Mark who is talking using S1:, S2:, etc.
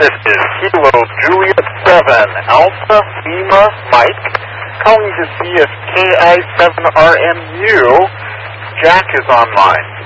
S1: This is Kilo Juliet 7, Alpha Lima Mike, calling to see if KI7RMU, Jack is online.